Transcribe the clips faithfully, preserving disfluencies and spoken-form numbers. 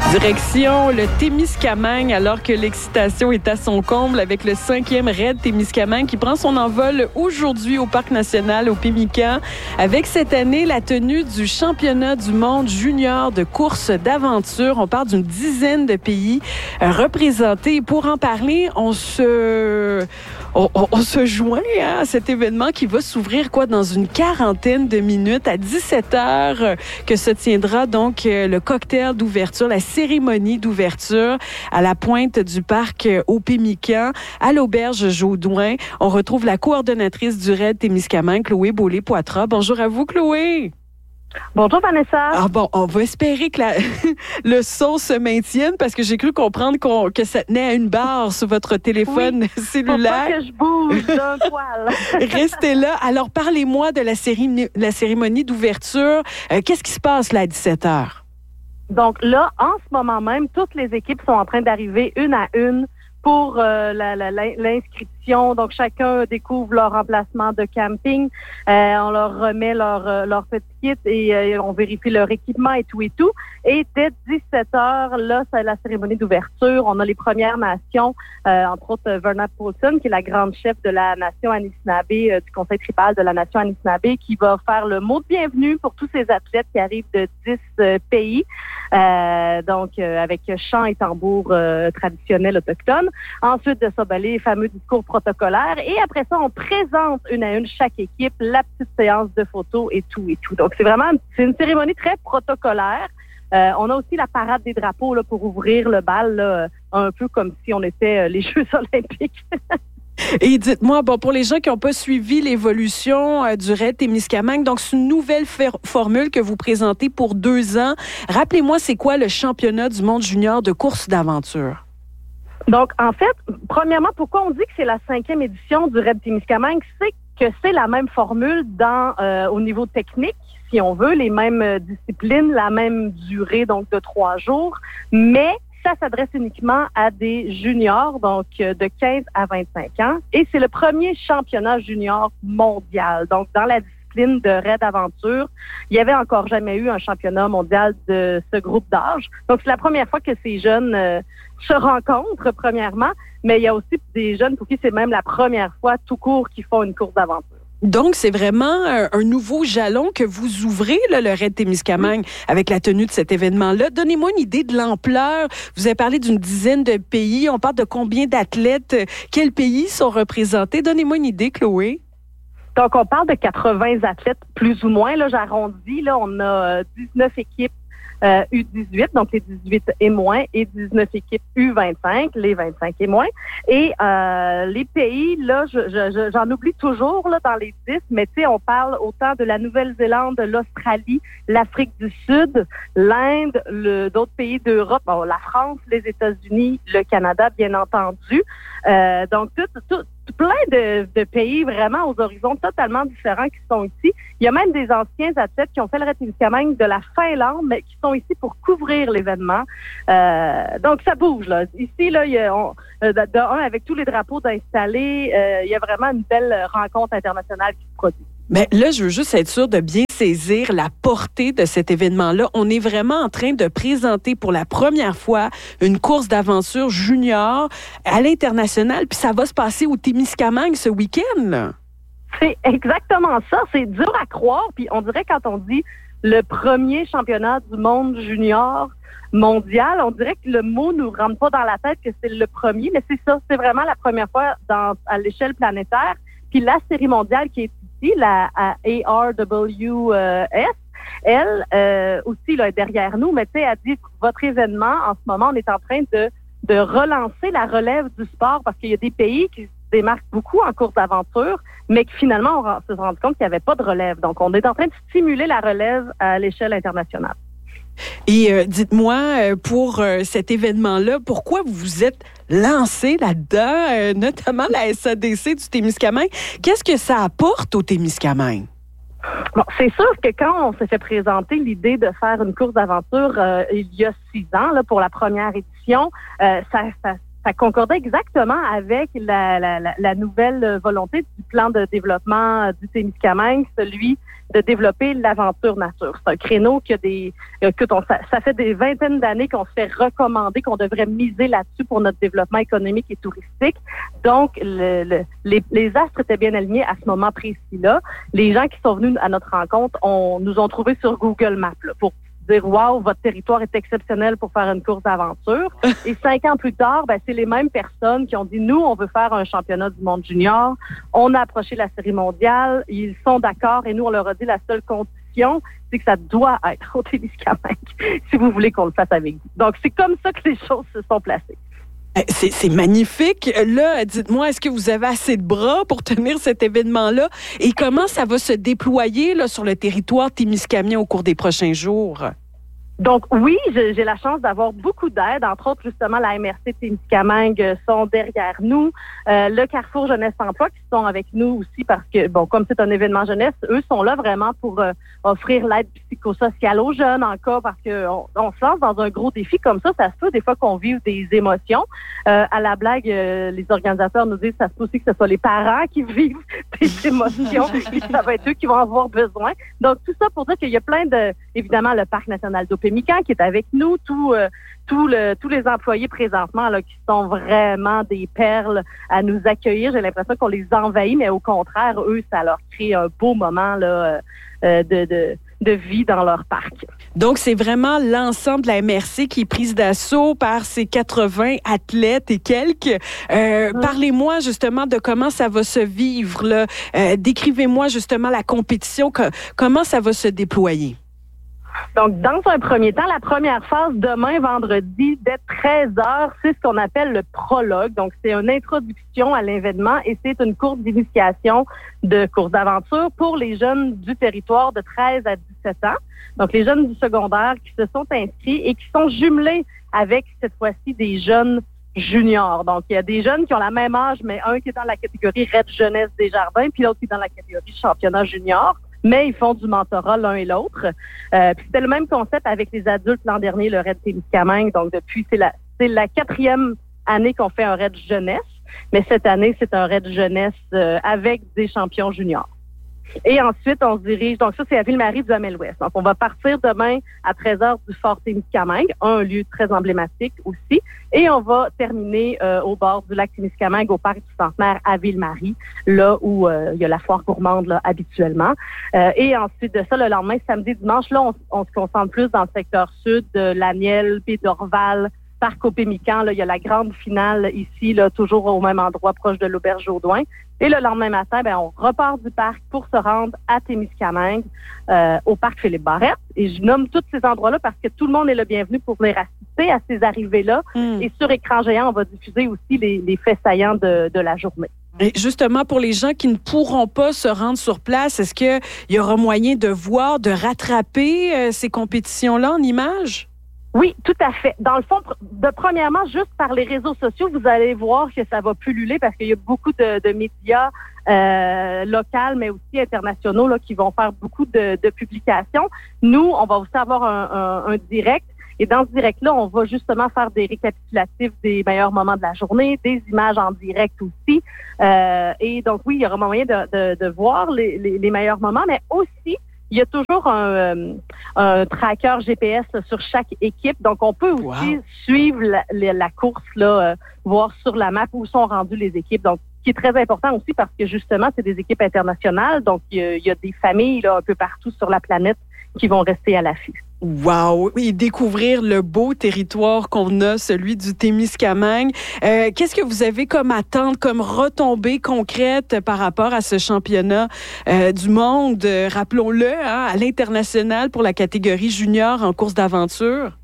Direction le Témiscamingue, alors que l'excitation est à son comble avec le cinquième raid Témiscamingue qui prend son envol aujourd'hui au Parc national au Pemmican avec cette année la tenue du championnat du monde junior de course d'aventure. On parle d'une dizaine de pays représentés. Pour en parler, on se... On, on, on se joint hein, à cet événement qui va s'ouvrir quoi dans une quarantaine de minutes à dix-sept heures que se tiendra donc le cocktail d'ouverture, la cérémonie d'ouverture à la pointe du parc au Pemmican, à l'auberge Jaudoin. On retrouve la coordonnatrice du raid Témiscamingue, Chloé Beaulé-Poitras. Bonjour à vous, Chloé. Bonjour Vanessa. Ah bon, on va espérer que la, le son se maintienne parce que j'ai cru comprendre qu'on, que ça tenait à une barre sur votre téléphone oui, cellulaire. Faut pas que je bouge d'un poil. Restez là. Alors, parlez-moi de la, cérémonie, la cérémonie d'ouverture. Euh, qu'est-ce qui se passe là à dix-sept heures? Donc là, en ce moment même, toutes les équipes sont en train d'arriver une à une pour euh, la, la, l'inscription. Donc, chacun découvre leur emplacement de camping. Euh, on leur remet leur, euh, leur petit kit et euh, on vérifie leur équipement et tout et tout. Et dès dix-sept heures, là, c'est la cérémonie d'ouverture. On a les Premières Nations, euh, entre autres Verna Poulsen, qui est la grande chef de la nation Anishinaabe, euh, du conseil tribal de la nation Anishinaabe, qui va faire le mot de bienvenue pour tous ces athlètes qui arrivent de dix euh, pays. Euh, donc, euh, avec chant et tambour euh, traditionnels autochtones. Ensuite de ça, ben, les fameux discours protocolaires. Et après ça, on présente une à une chaque équipe, la petite séance de photos et tout et tout. Donc, c'est vraiment c'est une cérémonie très protocolaire. Euh, on a aussi la parade des drapeaux là, pour ouvrir le bal, là, un peu comme si on était euh, les Jeux olympiques. Et dites-moi, bon, pour les gens qui n'ont pas suivi l'évolution euh, du raid Témiscamingue, donc c'est une nouvelle fer- formule que vous présentez pour deux ans. Rappelez-moi, c'est quoi le championnat du monde junior de course d'aventure? Donc, en fait, premièrement, pourquoi on dit que c'est la cinquième édition du raid Témiscamingue? C'est que c'est la même formule dans euh, au niveau technique, si on veut, les mêmes euh, disciplines, la même durée, donc de trois jours, mais ça s'adresse uniquement à des juniors, donc euh, de quinze à vingt-cinq ans, et c'est le premier championnat junior mondial. Donc, dans la discipline de raid aventure, il n'y avait encore jamais eu un championnat mondial de ce groupe d'âge. Donc, c'est la première fois que ces jeunes euh, se rencontrent, premièrement, mais il y a aussi des jeunes pour qui c'est même la première fois tout court qu'ils font une course d'aventure. Donc, c'est vraiment un, un nouveau jalon que vous ouvrez, là, le raid Témiscamingue, oui, avec la tenue de cet événement-là. Donnez-moi une idée de l'ampleur. Vous avez parlé d'une dizaine de pays. On parle de combien d'athlètes? Quels pays sont représentés? Donnez-moi une idée, Chloé. Donc, on parle de quatre-vingts athlètes, plus ou moins. Là, j'arrondis. Là, on a dix-neuf équipes euh, U dix-huit, donc les dix-huit et moins, et dix-neuf équipes U vingt-cinq, les vingt-cinq et moins. Et euh, les pays, là, je, je, j'en oublie toujours là dans les dix, mais tu sais, on parle autant de la Nouvelle-Zélande, de l'Australie, l'Afrique du Sud, l'Inde, le, d'autres pays d'Europe, bon, la France, les États-Unis, le Canada, bien entendu. Euh, donc, tout, tout plein de, de pays vraiment aux horizons totalement différents qui sont ici. Il y a même des anciens athlètes qui ont fait le raid Témiscamingue de la Finlande, mais qui sont ici pour couvrir l'événement. Euh, donc, ça bouge, là. Ici, là, il y a, on, de, de un, avec tous les drapeaux d'installer, euh, il y a vraiment une belle rencontre internationale qui se produit. Mais là, je veux juste être sûre de bien saisir la portée de cet événement-là. On est vraiment en train de présenter pour la première fois une course d'aventure junior à l'international, puis ça va se passer au Témiscamingue ce week-end. C'est exactement ça. C'est dur à croire, puis on dirait quand on dit le premier championnat du monde junior mondial, on dirait que le mot nous rentre pas dans la tête que c'est le premier, mais c'est ça. C'est vraiment la première fois dans, à l'échelle planétaire. Puis la série mondiale qui est ici, la A R W S, elle euh, aussi là, est derrière nous, mais tu sais, elle dit votre événement, en ce moment, on est en train de, de relancer la relève du sport parce qu'il y a des pays qui se démarquent beaucoup en course d'aventure, mais que finalement, on se rend compte qu'il n'y avait pas de relève. Donc, on est en train de stimuler la relève à l'échelle internationale. Et euh, dites-moi, euh, pour euh, cet événement-là, pourquoi vous vous êtes lancé là-dedans, euh, notamment la S A D C du Témiscamingue? Qu'est-ce que ça apporte au Témiscamingue? Bon, c'est sûr que quand on s'est fait présenter l'idée de faire une course d'aventure euh, il y a six ans, là, pour la première édition, euh, ça, ça ça concordait exactement avec la, la, la, la nouvelle volonté du plan de développement du Témiscamingue, celui de développer l'aventure nature. C'est un créneau qui a des, que ton, ça, ça fait des vingtaines d'années qu'on se fait recommander qu'on devrait miser là-dessus pour notre développement économique et touristique. Donc, le, le, les, les astres étaient bien alignés à ce moment précis-là. Les gens qui sont venus à notre rencontre on, nous ont trouvés sur Google Maps là, pour dire « Wow, votre territoire est exceptionnel pour faire une course d'aventure ». Et cinq ans plus tard, ben, c'est les mêmes personnes qui ont dit « Nous, on veut faire un championnat du monde junior ». On a approché la série mondiale. Ils sont d'accord et nous, on leur a dit la seule condition, c'est que ça doit être au Témiscamingue si vous voulez qu'on le fasse avec vous. Donc, c'est comme ça que les choses se sont placées. C'est, c'est magnifique. Là, dites-moi, est-ce que vous avez assez de bras pour tenir cet événement-là? Et comment ça va se déployer là, sur le territoire témiscamien au cours des prochains jours? Donc oui, j'ai, j'ai la chance d'avoir beaucoup d'aide. Entre autres, justement, la M R C Témiscamingue sont derrière nous. Euh, le Carrefour Jeunesse Emploi qui sont avec nous aussi parce que, bon, comme c'est un événement jeunesse, eux sont là vraiment pour euh, offrir l'aide psychosociale aux jeunes en cas parce que on, on se lance dans un gros défi comme ça. Ça se peut des fois qu'on vive des émotions. Euh, à la blague, euh, les organisateurs nous disent ça se peut aussi que ce soit les parents qui vivent des émotions et ça va être eux qui vont avoir besoin. Donc tout ça pour dire qu'il y a plein de, évidemment, le Parc national d'Opémican qui est avec nous, tout, euh, tout le, tous les employés présentement là, qui sont vraiment des perles à nous accueillir. J'ai l'impression qu'on les envahit, mais au contraire, eux, ça leur crée un beau moment là, euh, de, de, de vie dans leur parc. Donc, c'est vraiment l'ensemble de la M R C qui est prise d'assaut par ces quatre-vingts athlètes et quelques. Euh, mmh. Parlez-moi justement de comment ça va se vivre. Là. Euh, décrivez-moi justement la compétition, que, comment ça va se déployer. Donc, dans un premier temps, la première phase, demain, vendredi, dès treize heures, c'est ce qu'on appelle le prologue. Donc, c'est une introduction à l'événement et c'est une course d'initiation de course d'aventure pour les jeunes du territoire de treize à dix-sept ans. Donc, les jeunes du secondaire qui se sont inscrits et qui sont jumelés avec, cette fois-ci, des jeunes juniors. Donc, il y a des jeunes qui ont la même âge, mais un qui est dans la catégorie Red Jeunesse des Jardins, puis l'autre qui est dans la catégorie Championnat junior. Mais ils font du mentorat l'un et l'autre. Euh, puis c'était le même concept avec les adultes l'an dernier, le Raid Témiscamingue. Donc depuis, c'est la, c'est la quatrième année qu'on fait un Raid jeunesse. Mais cette année, c'est un Raid jeunesse euh, avec des champions juniors. Et ensuite, on se dirige, donc ça, c'est à Ville-Marie du Hamel-Ouest. Donc, on va partir demain à treize heures du Fort Témiscamingue, un lieu très emblématique aussi. Et on va terminer euh, au bord du lac Témiscamingue, au parc du Centenaire à Ville-Marie, là où euh, il y a la foire gourmande là, habituellement. Euh, et ensuite de ça, le lendemain, samedi, dimanche, là, on, on se concentre plus dans le secteur sud de Laniel, Baie d'Orval, Parc Opémican, là, il y a la grande finale ici, là, toujours au même endroit, proche de l'auberge Jodoin. Et le lendemain matin, ben, on repart du parc pour se rendre à Témiscamingue, euh, au parc Philippe-Barrette. Et je nomme tous ces endroits-là parce que tout le monde est le bienvenu pour venir assister à ces arrivées-là. Mm. Et sur écran géant, on va diffuser aussi les, les faits saillants de, de la journée. Et justement, pour les gens qui ne pourront pas se rendre sur place, est-ce qu'il y aura moyen de voir, de rattraper euh, ces compétitions-là en images? Oui, tout à fait. Dans le fond, de premièrement, juste par les réseaux sociaux, vous allez voir que ça va pulluler parce qu'il y a beaucoup de, de médias euh, locaux, mais aussi internationaux là, qui vont faire beaucoup de, de publications. Nous, on va aussi avoir un, un, un direct. Et dans ce direct-là, on va justement faire des récapitulatifs des meilleurs moments de la journée, des images en direct aussi. Euh, et donc, oui, il y aura moyen de, de, de voir les, les, les meilleurs moments, mais aussi, il y a toujours un, un tracker G P S sur chaque équipe. Donc, on peut aussi wow. suivre la, la, la course, là, euh, voir sur la map où sont rendues les équipes. Donc, ce qui est très important aussi parce que, justement, c'est des équipes internationales. Donc, il y a, il y a des familles là, un peu partout sur la planète qui vont rester à l'affût. Wow! Et découvrir le beau territoire qu'on a, celui du Témiscamingue. Euh, qu'est-ce que vous avez comme attente, comme retombée concrète par rapport à ce championnat euh, du monde, euh, rappelons-le, hein, à l'international pour la catégorie junior en course d'aventure?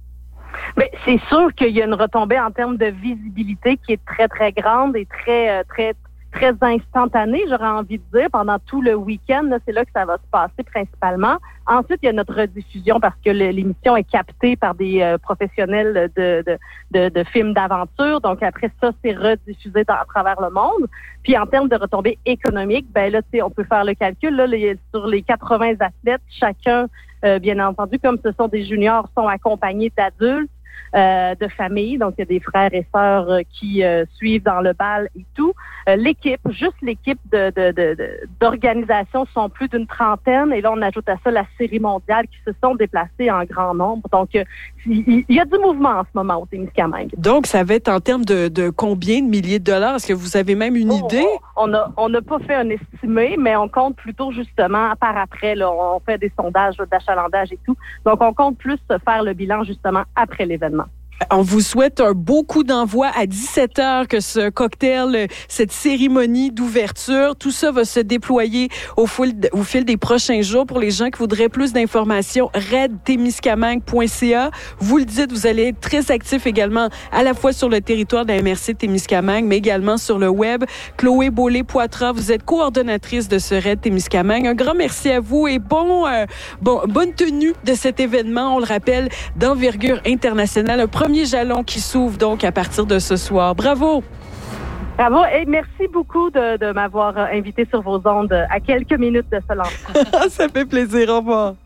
Mais c'est sûr qu'il y a une retombée en termes de visibilité qui est très, très grande et très, très, très instantanée, j'aurais envie de dire, pendant tout le week-end. Là, c'est là que ça va se passer principalement. Ensuite, il y a notre rediffusion parce que l'émission est captée par des euh, professionnels de, de, de, de films d'aventure. Donc, après ça, c'est rediffusé dans, à travers le monde. Puis, en termes de retombées économiques, ben là, tu sais, on peut faire le calcul. Là, les, sur les quatre-vingts athlètes, chacun, euh, bien entendu, comme ce sont des juniors, sont accompagnés d'adultes. euh, de famille. Donc, il y a des frères et sœurs euh, qui euh, suivent dans le bal et tout. Euh, l'équipe, juste l'équipe de, de, de, de, d'organisation sont plus d'une trentaine. Et là, on ajoute à ça la série mondiale qui se sont déplacés en grand nombre. Donc, euh, il y a du mouvement en ce moment au Témiscamingue. Donc, ça va être en termes de, de combien de milliers de dollars? Est-ce que vous avez même une oh, idée? On n'a on n'a pas fait un estimé, mais on compte plutôt justement par après. Là, on fait des sondages là, d'achalandage et tout. Donc, on compte plus faire le bilan justement après l'événement. On vous souhaite un beau coup d'envoi à dix-sept heures, que ce cocktail, cette cérémonie d'ouverture, tout ça va se déployer au fil, au fil des prochains jours. Pour les gens qui voudraient plus d'informations, raid témiscamingue point c a. Vous le dites, vous allez être très actifs également à la fois sur le territoire de la M R C de Témiscamingue, mais également sur le web. Chloé Beaulé-Poitras, vous êtes coordonnatrice de ce raid Témiscamingue. Un grand merci à vous et bon, euh, bon, bonne tenue de cet événement, on le rappelle, d'envergure internationale. Un premier jalon qui s'ouvre donc à partir de ce soir. Bravo! Bravo et merci beaucoup de, de m'avoir invité sur vos ondes à quelques minutes de ce lancement. Ça fait plaisir. Au revoir.